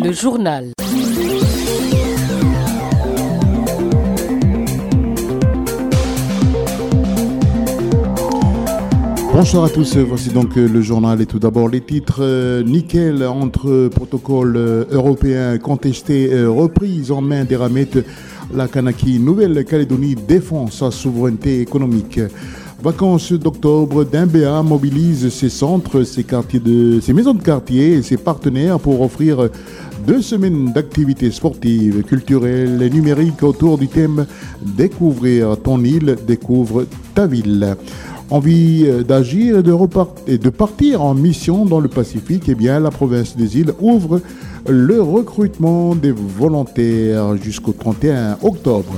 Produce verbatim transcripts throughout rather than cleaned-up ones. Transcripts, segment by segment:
Le journal. Bonsoir à tous, voici donc le journal et tout d'abord les titres. Euh, nickel entre protocole euh, européen contesté, euh, reprise en main des Ramettes. La Kanaki Nouvelle-Calédonie défend sa souveraineté économique. Vacances d'octobre, Dimbéa mobilise ses centres, ses, quartiers de, ses maisons de quartier et ses partenaires pour offrir deux semaines d'activités sportives, culturelles et numériques autour du thème « Découvrir ton île, découvre ta ville ». Envie d'agir et de, repart- et de partir en mission dans le Pacifique, eh bien, la province des îles ouvre le recrutement des volontaires jusqu'au trente et un octobre.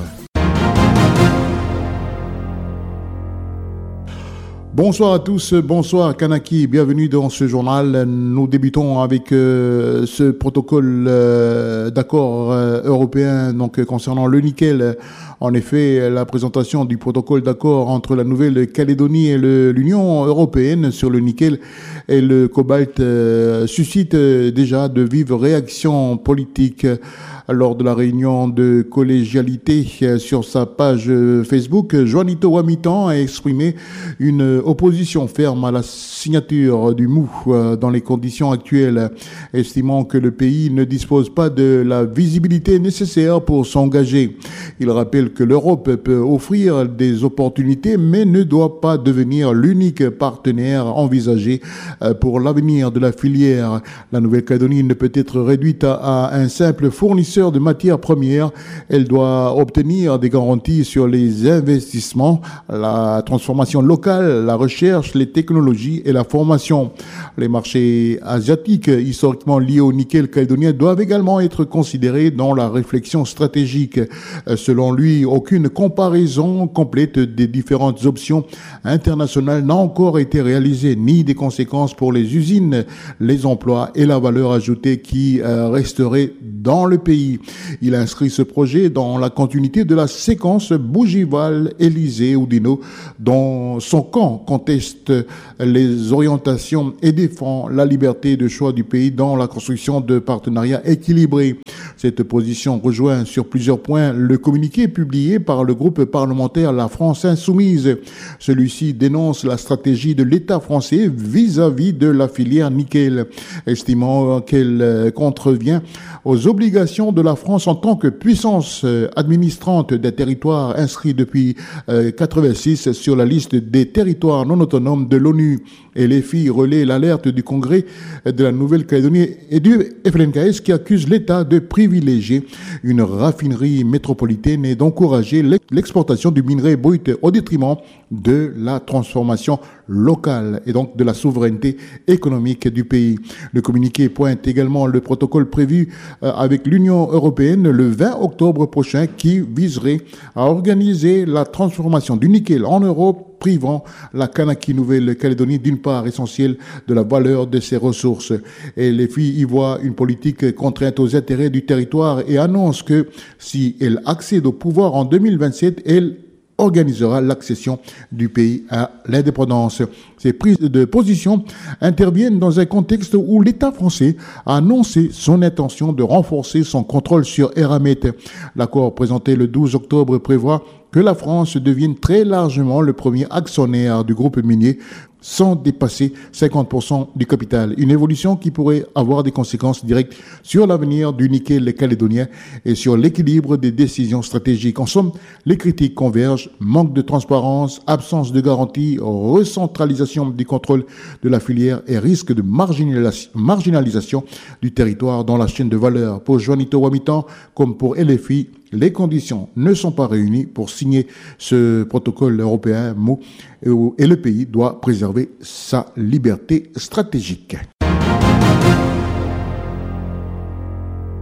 Bonsoir à tous, bonsoir Kanaki, bienvenue dans ce journal. Nous débutons avec euh, ce protocole euh, d'accord euh, européen donc euh, concernant le nickel. En effet, la présentation du protocole d'accord entre la Nouvelle-Calédonie et le, l'Union européenne sur le nickel et le cobalt euh, suscite euh, déjà de vives réactions politiques. Lors de la réunion de collégialité euh, sur sa page euh, Facebook, Juanito Wamitan a exprimé une opposition ferme à la signature du M O U euh, dans les conditions actuelles, estimant que le pays ne dispose pas de la visibilité nécessaire pour s'engager. Il rappelle que l'Europe peut offrir des opportunités, mais ne doit pas devenir l'unique partenaire envisagé euh, pour l'avenir de la filière. La Nouvelle-Calédonie ne peut être réduite à, à un simple fournisseur de matières premières. Elle doit obtenir des garanties sur les investissements, la transformation locale, la recherche, les technologies et la formation. Les marchés asiatiques historiquement liés au nickel calédonien doivent également être considérés dans la réflexion stratégique. Selon lui, aucune comparaison complète des différentes options internationales n'a encore été réalisée, ni des conséquences pour les usines, les emplois et la valeur ajoutée qui euh, resterait dans le pays. Il inscrit ce projet dans la continuité de la séquence Bougival-Élysée-Oudinot, dont son camp conteste les orientations et défend la liberté de choix du pays dans la construction de partenariats équilibrés. Cette position rejoint sur plusieurs points le communiqué publié par le groupe parlementaire La France Insoumise. Celui-ci dénonce la stratégie de l'État français vis-à-vis de la filière nickel, estimant qu'elle contrevient aux obligations de la France en tant que puissance administrante des territoires inscrits depuis euh, quatre-vingt-six sur la liste des territoires non autonomes de l'ONU. Et les filles relaient l'alerte du Congrès de la Nouvelle-Calédonie et du F L N K S qui accuse l'État de privilégier une raffinerie métropolitaine et d'encourager l'exportation du minerai brut au détriment de la transformation locale et donc de la souveraineté économique du pays. Le communiqué pointe également le protocole prévu avec l'Union européenne le vingt octobre prochain qui viserait à organiser la transformation du nickel en Europe, privant la Kanaki Nouvelle-Calédonie d'une part essentielle de la valeur de ses ressources. Et les filles y voient une politique contrainte aux intérêts du territoire et annoncent que si elle accède au pouvoir en deux mille vingt-sept, elle organisera l'accession du pays à l'indépendance. Ces prises de position interviennent dans un contexte où l'État français a annoncé son intention de renforcer son contrôle sur Eramet. L'accord présenté le douze octobre prévoit que la France devienne très largement le premier actionnaire du groupe minier sans dépasser cinquante pour cent du capital. Une évolution qui pourrait avoir des conséquences directes sur l'avenir du nickel calédonien et sur l'équilibre des décisions stratégiques. En somme, les critiques convergent, manque de transparence, absence de garantie, recentralisation du contrôle de la filière et risque de marginalisation du territoire dans la chaîne de valeur. Pour Juanito Wamitan, comme pour L F I, les conditions ne sont pas réunies pour signer ce protocole européen M O U et le pays doit préserver sa liberté stratégique.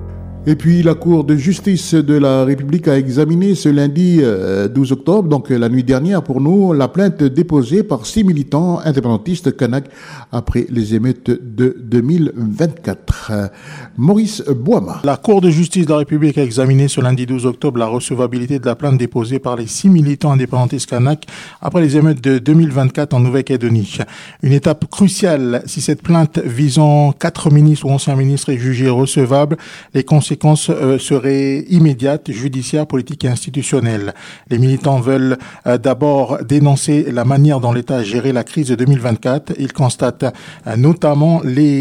Et puis la Cour de justice de la République a examiné ce lundi euh, douze octobre, donc la nuit dernière pour nous, la plainte déposée par six militants indépendantistes kanaks après les émeutes de deux mille vingt-quatre. Euh, Maurice Boama. La Cour de justice de la République a examiné ce lundi douze octobre la recevabilité de la plainte déposée par les six militants indépendantistes kanaks après les émeutes de deux mille vingt-quatre en Nouvelle-Calédonie. Une étape cruciale. Si cette plainte visant quatre ministres ou anciens ministres est jugée recevable, les conséquences Euh, seraient immédiates, judiciaires, politiques et institutionnelles. Les militants veulent euh, d'abord dénoncer la manière dont l'État a géré la crise de deux mille vingt-quatre. Ils constatent euh, notamment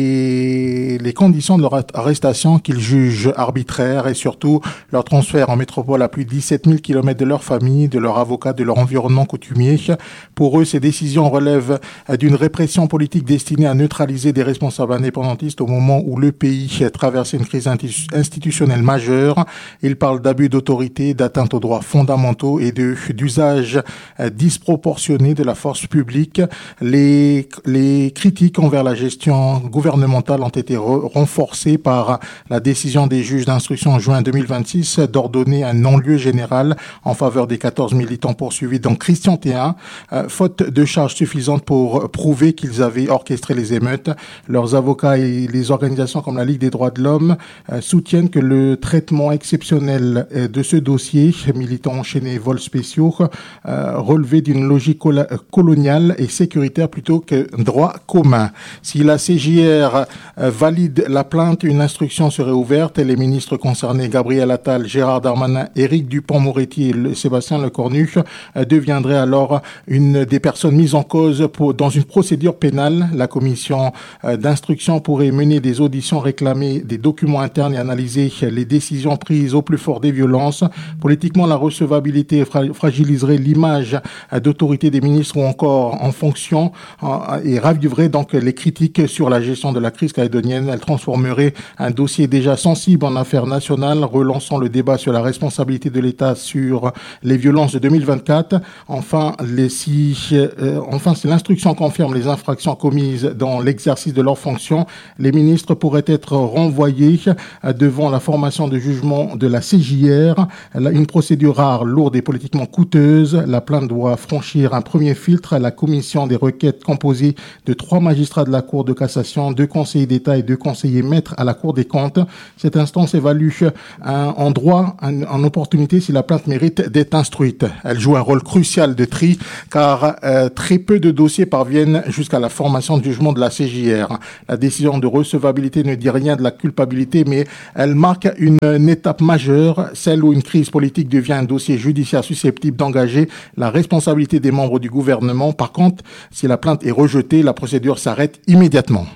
les, les conditions de leur arrestation qu'ils jugent arbitraires et surtout leur transfert en métropole à plus de dix-sept mille kilomètres de leur famille, de leur avocat, de leur environnement coutumier. Pour eux, ces décisions relèvent euh, d'une répression politique destinée à neutraliser des responsables indépendantistes au moment où le pays traversait une crise institutionnelle majeure. Il parle d'abus d'autorité, d'atteinte aux droits fondamentaux et de, d'usage euh, disproportionné de la force publique. Les, les critiques envers la gestion gouvernementale ont été re- renforcées par la décision des juges d'instruction en juin deux mille vingt-six d'ordonner un non-lieu général en faveur des quatorze militants poursuivis dans Christian Théin, euh, faute de charges suffisantes pour prouver qu'ils avaient orchestré les émeutes. Leurs avocats et les organisations comme la Ligue des droits de l'homme euh, soutiennent que le traitement exceptionnel de ce dossier, militants enchaînés, vols spéciaux, euh, relevait d'une logique col- coloniale et sécuritaire plutôt que droit commun. Si la C J R euh, valide la plainte, une instruction serait ouverte et les ministres concernés, Gabriel Attal, Gérard Darmanin, Éric Dupond-Moretti et le, Sébastien Lecornu, euh, deviendraient alors une des personnes mises en cause pour, dans une procédure pénale. La commission euh, d'instruction pourrait mener des auditions, réclamer des documents internes et analyser les décisions prises au plus fort des violences. Politiquement, la recevabilité fra- fragiliserait l'image d'autorité des ministres ou encore en fonction euh, et raviverait donc les critiques sur la gestion de la crise calédonienne. Elle transformerait un dossier déjà sensible en affaire nationale, relançant le débat sur la responsabilité de l'État sur les violences de deux mille vingt-quatre. Enfin, les, si, euh, enfin, si l'instruction confirme les infractions commises dans l'exercice de leurs fonctions, les ministres pourraient être renvoyés euh, devant la formation de jugement de la C J R, une procédure rare, lourde et politiquement coûteuse. La plainte doit franchir un premier filtre à la commission des requêtes composée de trois magistrats de la Cour de cassation, deux conseillers d'État et deux conseillers maîtres à la Cour des comptes. Cette instance évalue un, en droit, en, en opportunité, si la plainte mérite d'être instruite. Elle joue un rôle crucial de tri car euh, très peu de dossiers parviennent jusqu'à la formation de jugement de la C J R. La décision de recevabilité ne dit rien de la culpabilité, mais elle marque une, une étape majeure, celle où une crise politique devient un dossier judiciaire susceptible d'engager la responsabilité des membres du gouvernement. Par contre, si la plainte est rejetée, la procédure s'arrête immédiatement.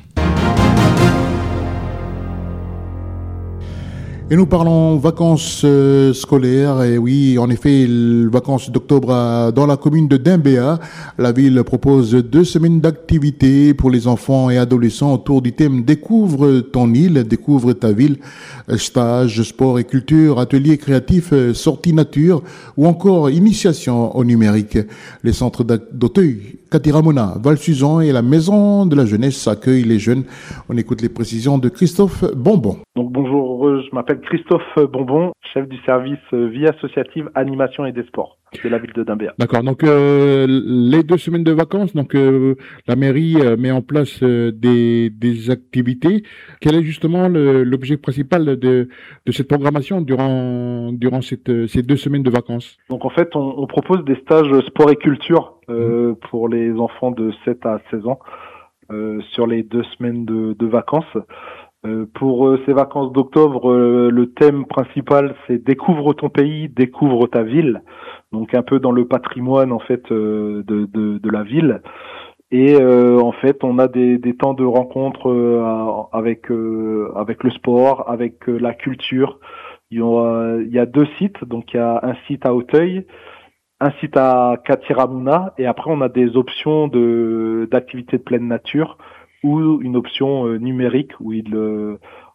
Et nous parlons vacances euh, scolaires. Et oui, en effet, les vacances d'octobre à- dans la commune de Dimbéa. La ville propose deux semaines d'activités pour les enfants et adolescents autour du thème Découvre ton île, découvre ta ville. Euh, Stages, sport et culture, ateliers créatifs, euh, sorties nature ou encore initiation au numérique. Les centres d'ac- d'Auteuil, Katiramona, Val-Suzon et la Maison de la Jeunesse accueillent les jeunes. On écoute les précisions de Christophe Bonbon. Donc bonjour, euh, je m'appelle Christophe Bonbon, chef du service euh, vie associative, animation et des sports de la ville de Dimbéa. D'accord. Donc euh, les deux semaines de vacances, donc euh, la mairie euh, met en place euh, des, des activités. Quel est justement le- l'objet principal de, de cette programmation durant durant cette, ces deux semaines de vacances? Donc en fait, on, on propose des stages sport et culture euh, pour les enfants de sept à seize ans euh, sur les deux semaines de, de vacances. Euh, pour euh, ces vacances d'octobre, euh, le thème principal c'est découvre ton pays, découvre ta ville. Donc un peu dans le patrimoine en fait euh, de, de, de la ville. Et euh, en fait, on a des, des temps de rencontre euh, à- avec euh, avec le sport, avec euh, la culture. Il y, a, il y a deux sites, donc il y a un site à Auteuil, un site à Katiramuna, et après on a des options de d'activités de pleine nature ou une option euh, numérique où il euh,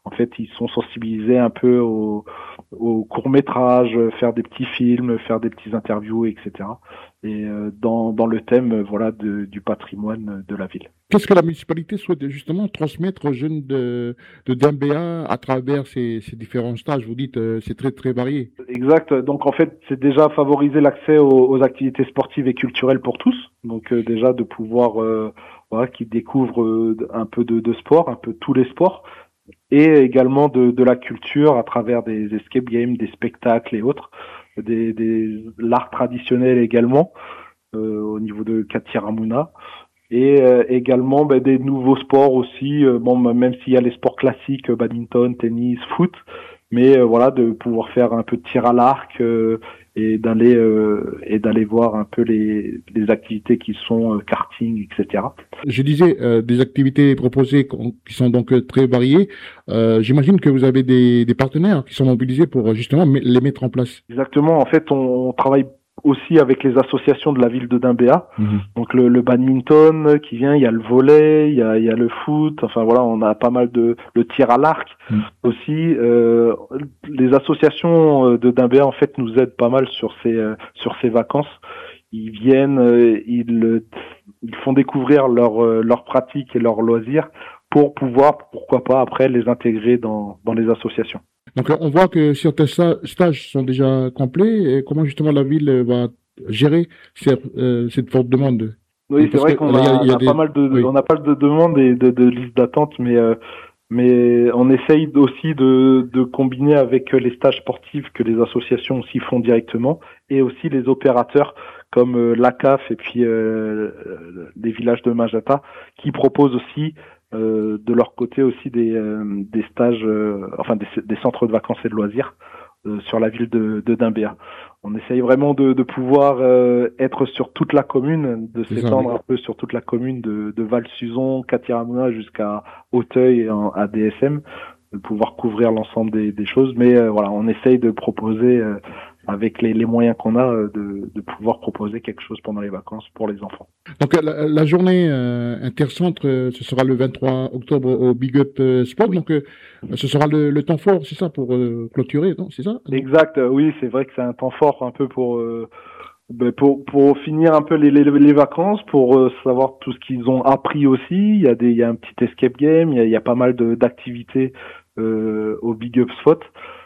En fait, ils sont sensibilisés un peu au, au court-métrage, faire des petits films, faire des petits interviews, et cetera. Et euh, dans, dans le thème euh, voilà, de, du patrimoine de la ville. Qu'est-ce que la municipalité souhaite justement transmettre aux jeunes de, de Dembéa à travers ces, ces différents stages? Vous dites euh, c'est très très varié. Exact. Donc en fait, c'est déjà favoriser l'accès aux, aux activités sportives et culturelles pour tous. Donc euh, déjà de pouvoir euh, voilà, qu'ils découvrent euh, un peu de, de sport, un peu tous les sports, et également de, de la culture à travers des escape games, des spectacles et autres, des, des l'art traditionnel également euh, au niveau de Katiramuna. Et euh, également ben, des nouveaux sports aussi, euh, bon même s'il y a les sports classiques, euh, badminton, tennis, foot, mais euh, voilà de pouvoir faire un peu de tir à l'arc euh, et d'aller euh, et d'aller voir un peu les les activités qui sont euh, karting, et cetera. Je disais euh, des activités proposées qui sont donc très variées. Euh, j'imagine que vous avez des, des partenaires qui sont mobilisés pour justement les mettre en place. Exactement. En fait, on, on travaille aussi avec les associations de la ville de Dembéa. Mmh. Donc le, le badminton qui vient, il y a le volley, il y a, il y a le foot. Enfin voilà, on a pas mal de le tir à l'arc mmh. aussi. Euh, les associations de Dembéa en fait nous aident pas mal sur ces euh, sur ces vacances. Ils viennent, euh, ils ils font découvrir leurs euh, leurs pratiques et leurs loisirs pour pouvoir, pourquoi pas après les intégrer dans dans les associations. Donc on voit que certains stages sont déjà complets. Et comment justement la ville va gérer cette, euh, cette forte demande? Oui, c'est vrai qu'on a, a, a des... pas mal de, oui. on a pas mal de demandes et de, de listes d'attente, mais euh, mais on essaye aussi de, de combiner avec les stages sportifs que les associations aussi font directement et aussi les opérateurs comme euh, l'A C A F et puis euh, les villages de Majata qui proposent aussi Euh, de leur côté aussi des, euh, des stages, euh, enfin des, des centres de vacances et de loisirs euh, sur la ville de, de Dembéa. On essaye vraiment de, de pouvoir euh, être sur toute la commune, de C'est s'étendre ça, oui. un peu sur toute la commune de, de Val-Suzon, Katiramuna jusqu'à Auteuil et en, à D S M, de pouvoir couvrir l'ensemble des, des choses. Mais euh, voilà, on essaye de proposer euh, avec les, les moyens qu'on a, de, de pouvoir proposer quelque chose pendant les vacances pour les enfants. Donc la, la journée euh, intercentre, euh, ce sera le vingt-trois octobre au Big Up euh, Sport, oui. donc euh, ce sera le, le temps fort, c'est ça, pour euh, clôturer, non, c'est ça? Exact, euh, oui, c'est vrai que c'est un temps fort un peu pour euh, ben pour, pour finir un peu les, les, les vacances, pour euh, savoir tout ce qu'ils ont appris aussi. Il y a des, il y a un petit escape game, il y a, il y a pas mal de, d'activités euh, au Big Up Spot.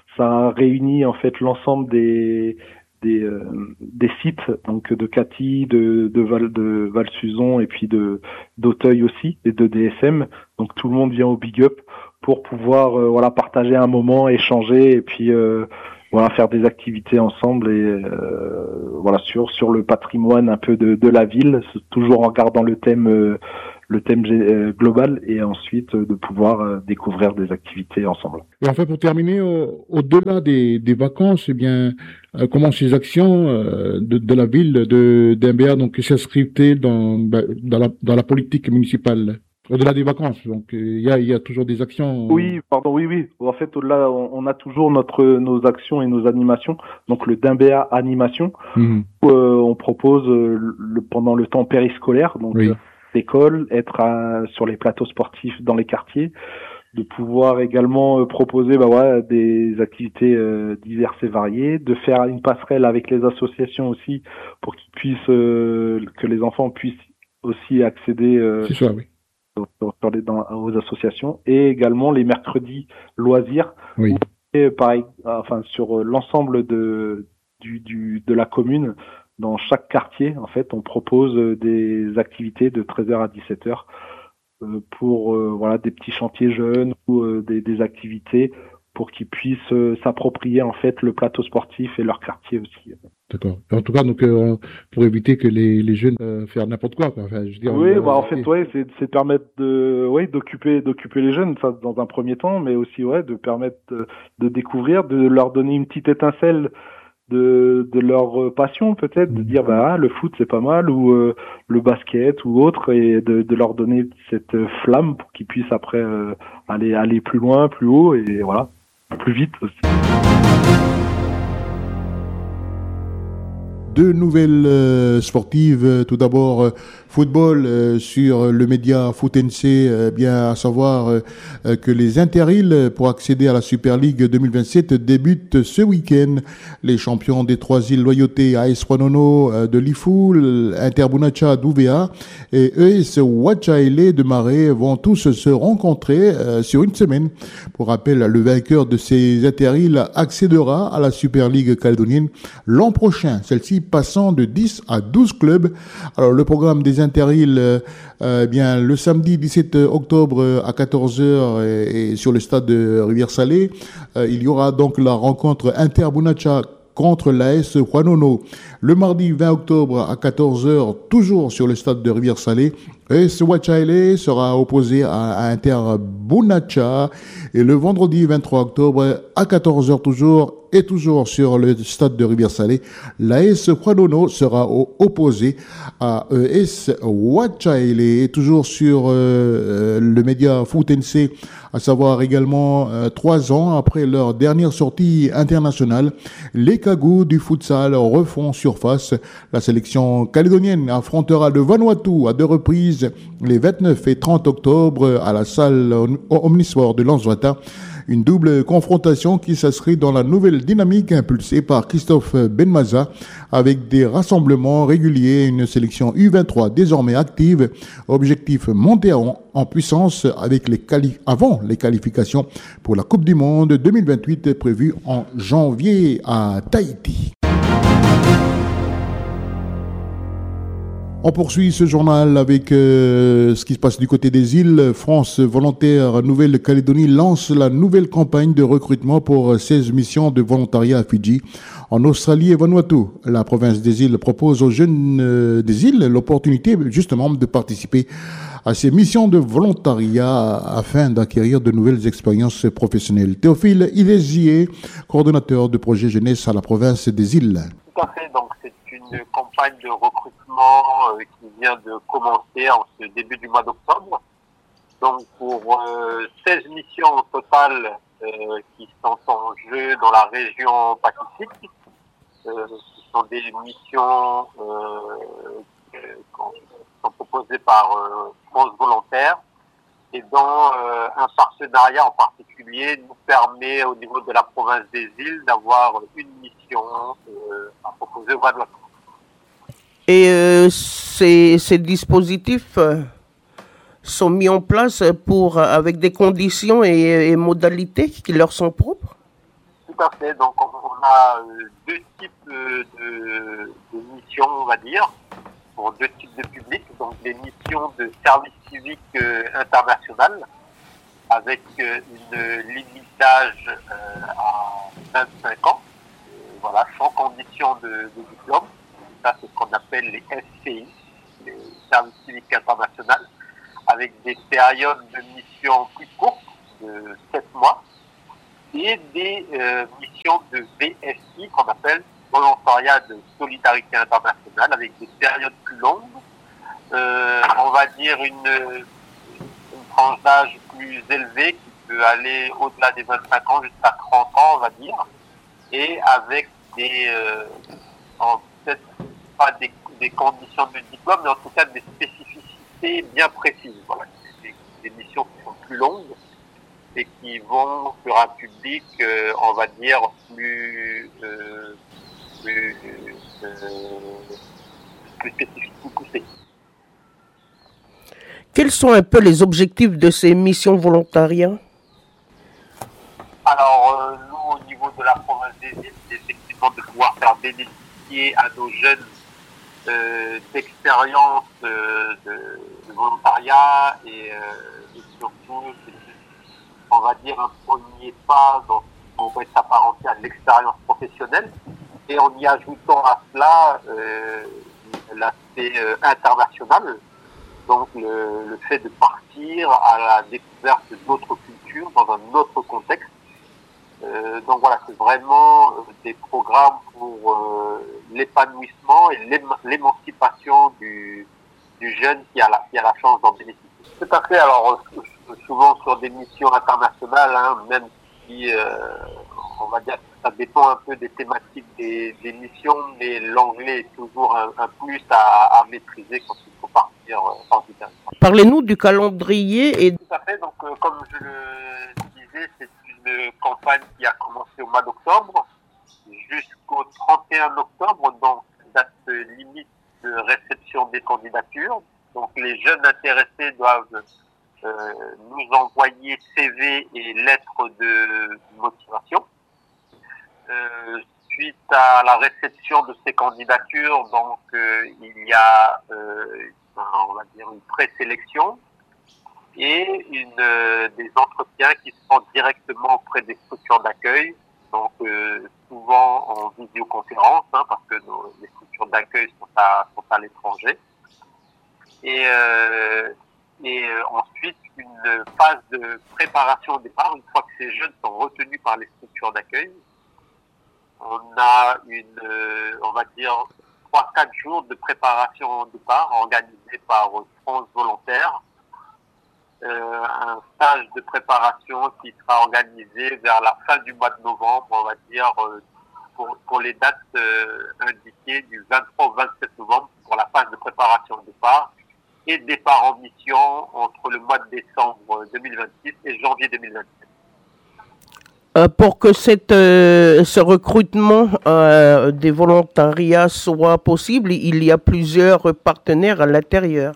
Ça réunit en fait l'ensemble des des euh, des sites donc de Cathy, de de Val de Val-Suzon et puis de d'Auteuil aussi et de D S M. Donc tout le monde vient au Big Up pour pouvoir euh, voilà partager un moment, échanger et puis euh, voilà faire des activités ensemble et euh, voilà sur sur le patrimoine un peu de de la ville, toujours en gardant le thème euh, le thème euh, global et ensuite euh, de pouvoir euh, découvrir des activités ensemble. Et enfin, pour terminer, au, au-delà des, des vacances, eh bien, euh, comment ces actions euh, de, de la ville de Dembéa donc s'inscrivent-elles dans, dans, la, dans la politique municipale? Au-delà des vacances, donc il y a, y a toujours des actions. Oui, pardon, oui, oui. En fait, au-delà, on, on a toujours notre nos actions et nos animations. Donc le Dembéa Animation, mmh. où euh, on propose euh, le, pendant le temps périscolaire, donc oui. euh, l'école, être à, sur les plateaux sportifs dans les quartiers, de pouvoir également euh, proposer bah, ouais, des activités euh, diverses et variées, de faire une passerelle avec les associations aussi pour qu'ils puissent, euh, que les enfants puissent aussi accéder. Euh, C'est ça, oui. Sur les, dans, aux associations et également les mercredis loisirs oui. et pareil enfin sur l'ensemble de du, du de la commune dans chaque quartier en fait on propose des activités de treize heures à dix-sept heures euh, pour euh, voilà des petits chantiers jeunes ou euh, des, des activités pour qu'ils puissent euh, s'approprier en fait le plateau sportif et leur quartier aussi. D'accord. En tout cas, donc euh, pour éviter que les, les jeunes euh, fassent n'importe quoi, quoi. Enfin, je veux dire, oui, bah en fait, ouais, c'est, c'est permettre de, ouais, d'occuper, d'occuper les jeunes, ça dans un premier temps, mais aussi ouais, de permettre de, de découvrir, de leur donner une petite étincelle de, de leur passion peut-être, de dire bah le foot c'est pas mal ou euh, le basket ou autre, et de, de leur donner cette flamme pour qu'ils puissent après euh, aller aller plus loin, plus haut et voilà, plus vite aussi. Deux nouvelles euh, sportives. Tout d'abord, euh, football euh, sur le média Foot N C, euh, bien à savoir euh, que les interîles pour accéder à la Super League deux mille vingt-sept débutent ce week-end. Les champions des trois îles Loyauté, A S Wanono euh, de Lifou, Interbunacha d'Ouvéa et E S Wachaile de Marais vont tous se rencontrer euh, sur une semaine. Pour rappel, le vainqueur de ces interîles accédera à la Super League calédonienne l'an prochain. Celle-ci passant de dix à douze clubs. Alors, le programme des interîles, euh, euh, bien, le samedi dix-sept octobre à quatorze heures et, et sur le stade de Rivière-Salée, euh, il y aura donc la rencontre Interbunacha contre l'A S Wanono. Le mardi vingt octobre à quatorze heures, toujours sur le stade de Rivière-Salée, E S Wachaile sera opposé à, à Interbunacha. Et le vendredi vingt-trois octobre à quatorze heures toujours, et toujours sur le stade de Rivière-Salée, l'A S Wanono sera au, opposé à E S Wachaile. Et toujours sur euh, le média Foot N C, à savoir également euh, trois ans après leur dernière sortie internationale, les Cagous du futsal refont surface. La sélection calédonienne affrontera le Vanuatu à deux reprises les vingt-neuf et trente octobre à la salle Omnisport de Lanzouata. Une double confrontation qui s'inscrit dans la nouvelle dynamique impulsée par Christophe Benmaza avec des rassemblements réguliers, une sélection U vingt-trois désormais active. Objectif monter en, en puissance avec les quali- avant les qualifications pour la Coupe du Monde deux mille vingt-huit prévue en janvier à Tahiti. On poursuit ce journal avec euh, ce qui se passe du côté des îles. France Volontaire Nouvelle-Calédonie lance la nouvelle campagne de recrutement pour seize missions de volontariat à Fidji, en Australie et Vanuatu. La province des îles propose aux jeunes euh, des îles l'opportunité justement de participer à ces missions de volontariat afin d'acquérir de nouvelles expériences professionnelles. Théophile Ilésier, coordonnateur de projet jeunesse à la province des îles. Tout à fait, donc c'est une campagne de recrutement euh, qui vient de commencer en ce début du mois d'octobre. Donc pour euh, seize missions au total euh, qui sont en jeu dans la région Pacifique. Euh, ce sont des missions euh, qui sont proposées par euh, France Volontaire et dont euh, un partenariat en particulier nous permet au niveau de la province des îles d'avoir une mission euh, à proposer au Vanuatu. Et euh, ces, ces dispositifs euh, sont mis en place pour, avec des conditions et, et modalités qui leur sont propres? Tout à fait. Donc, on, on a euh, deux types euh, de, de missions, on va dire, pour deux types de publics. Donc, des missions de service civique euh, international avec euh, une limite d'âge euh, à vingt-cinq ans, euh, voilà, sans condition de, de diplôme. Ça, c'est ce qu'on appelle les S C I, les services civiques internationaux, avec des périodes de mission plus courtes, de sept mois, et des euh, missions de V S I, qu'on appelle volontariat de solidarité internationale, avec des périodes plus longues, euh, on va dire une, une tranche d'âge plus élevée qui peut aller au-delà des vingt-cinq ans jusqu'à trente ans, on va dire, et avec des, euh, en, peut-être pas des, des conditions de diplôme, mais en tout cas des spécificités bien précises. Voilà, des, des missions qui sont plus longues et qui vont sur un public, euh, on va dire, plus, euh, plus, euh, plus spécifique, plus poussé. Quels sont un peu les objectifs de ces missions volontariat? Alors, euh, nous, au niveau de la province des îles, c'est effectivement de pouvoir faire bénéficier à nos jeunes euh, d'expériences euh, de, de volontariat et, euh, et surtout, c'est, on va dire, un premier pas dans ce qu'on pourrait s'apparenter à l'expérience professionnelle, et en y ajoutant à cela euh, l'aspect euh, international. Donc le, le fait de partir à la découverte d'autres cultures dans un autre contexte. Euh, donc voilà, c'est vraiment des programmes pour euh, l'épanouissement et l'éma- l'émancipation du, du jeune qui a, la, qui a la chance d'en bénéficier. Tout à fait, alors souvent sur des missions internationales, hein, même si euh, on va dire ça dépend un peu des thématiques des, des missions, mais l'anglais est toujours un, un plus à, à maîtriser quand il faut partir euh, hors du territoire. Parlez-nous du calendrier. Et... Tout à fait, donc euh, comme je le disais, c'est une campagne qui a commencé au mois d'octobre jusqu'au trente et un octobre, donc date limite de réception des candidatures. Donc les jeunes intéressés doivent euh, nous envoyer C V et lettres de motivation. Euh, suite à la réception de ces candidatures, donc euh, il y a euh, on va dire une présélection et une euh, des entretiens qui se font directement auprès des structures d'accueil, donc euh, souvent en visioconférence, hein, parce que nos, les structures d'accueil sont à sont à l'étranger. Et euh, et euh, ensuite une phase de préparation au départ, une fois que ces jeunes sont retenus par les structures d'accueil. On a une, euh, on va dire, trois quatre jours de préparation au départ organisés par France Volontaire. Euh, un stage de préparation qui sera organisé vers la fin du mois de novembre, on va dire, euh, pour, pour les dates euh, indiquées du vingt-trois au vingt-sept novembre pour la phase de préparation au départ et départ en mission entre le mois de décembre deux mille vingt-six et janvier deux mille vingt-sept. Euh, pour que cette, euh, ce recrutement euh, des volontariats soit possible, il y a plusieurs partenaires à l'intérieur.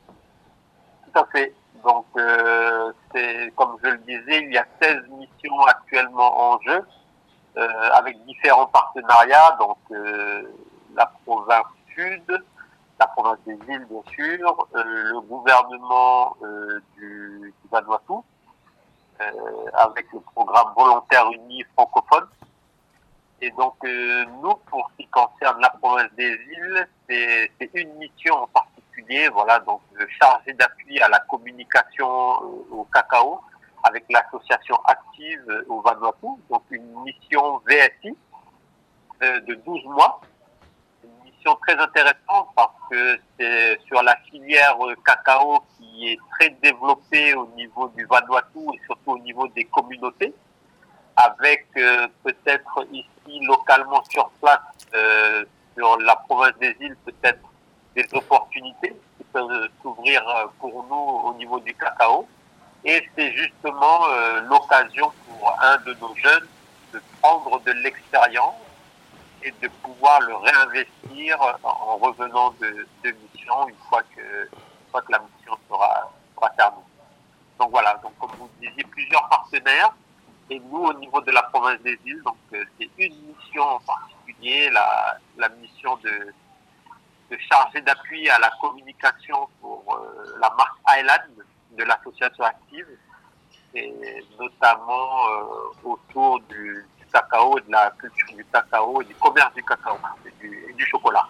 Tout à fait. Donc, euh, c'est, comme je le disais, il y a seize missions actuellement en jeu, euh, avec différents partenariats. Donc, euh, la province sud, la province des îles, bien sûr, euh, le gouvernement euh, du, du Vanuatu, Euh, avec le programme Volontaires Unis francophone. Et donc, euh, nous, pour ce qui concerne la province des îles, c'est, c'est une mission en particulier, voilà, donc euh, chargée d'appui à la communication euh, au cacao avec l'association active euh, au Vanuatu, donc une mission V S I euh, de douze mois. Une mission très intéressante parce que c'est sur la filière euh, cacao qui est très développée au niveau du Vanuatu et surtout au niveau des communautés, avec euh, peut-être ici localement sur place, euh, sur la province des îles, peut-être des opportunités qui peuvent s'ouvrir pour nous au niveau du cacao. Et c'est justement euh, l'occasion pour un de nos jeunes de prendre de l'expérience et de pouvoir le réinvestir en revenant de, de mission une fois que, une fois que la mission sera, sera terminée. Donc voilà, donc comme vous disiez, plusieurs partenaires. Et nous, au niveau de la province des îles, donc euh, c'est une mission en particulier, la, la mission de, de chargé d'appui à la communication pour euh, la marque Island de l'association active, et notamment euh, autour du, du cacao, de la culture du cacao et du commerce du cacao et du, et du chocolat.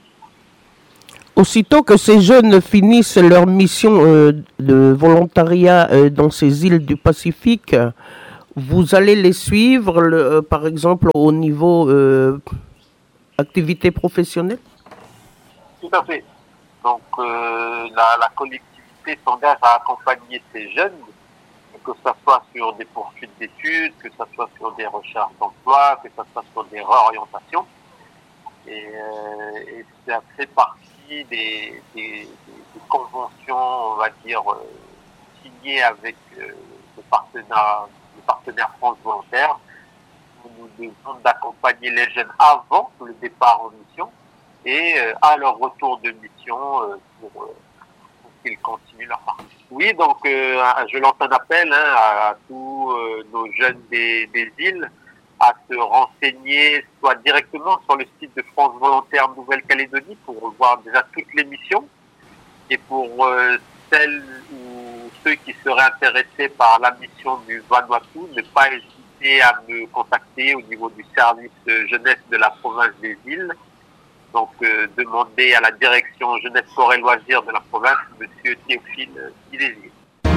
Aussitôt que ces jeunes finissent leur mission euh, de volontariat euh, dans ces îles du Pacifique, vous allez les suivre, le, euh, par exemple, au niveau euh, activité professionnelle? Tout à fait. Donc, euh, la, la collectivité s'engage à accompagner ces jeunes, que ce soit sur des poursuites d'études, que ce soit sur des recherches d'emploi, que ce soit sur des réorientations. Et, euh, et ça fait partie des, des, des, des conventions, on va dire, euh, signées avec euh, le partenaire, le partenaire France Volontaire, où nous devons d'accompagner les jeunes avant le départ en mission et euh, à leur retour de mission euh, pour, euh, pour qu'ils continuent leur parcours. Oui, donc euh, je lance un appel hein, à, à tous euh, nos jeunes des, des îles à se renseigner soit directement sur le site de France Volontaire Nouvelle-Calédonie pour voir déjà toutes les missions, et pour euh, celles ou ceux qui seraient intéressés par la mission du Vanuatu, ne pas hésiter à me contacter au niveau du service jeunesse de la province des îles. Donc euh, demander à la direction jeunesse, sport et loisirs de la province, monsieur Théophile Silésier.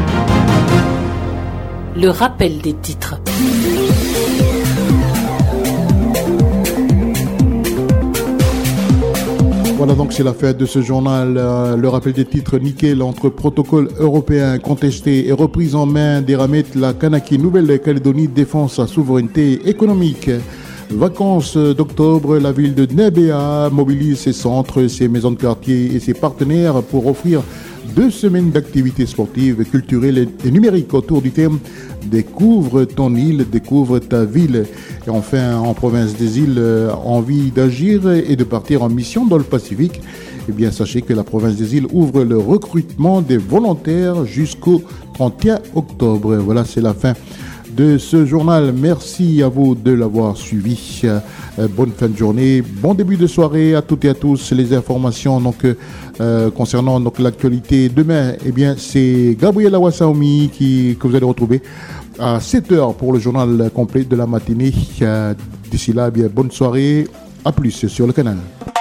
Le rappel des titres. Voilà, donc c'est la fête de ce journal. Euh, le rappel des titres nickel entre protocole européen contesté et reprise en main des Ramet, la Kanaki Nouvelle-Calédonie défend sa souveraineté économique. vacances d'octobre, la ville de Nebéa mobilise ses centres, ses maisons de quartier et ses partenaires pour offrir deux semaines d'activités sportives, culturelles et numériques autour du thème « Découvre ton île, découvre ta ville ». Et enfin, en province des îles, envie d'agir et de partir en mission dans le Pacifique. Eh bien, sachez que la province des îles ouvre le recrutement des volontaires jusqu'au trente et un octobre. Voilà, c'est la fin de ce journal. Merci à vous de l'avoir suivi. Euh, bonne fin de journée, bon début de soirée à toutes et à tous. Les informations donc euh, concernant donc l'actualité demain, eh bien c'est Gabriel Awasaomi qui que vous allez retrouver à sept heures pour le journal complet de la matinée. Euh, d'ici là, eh bien bonne soirée. À plus sur le canal.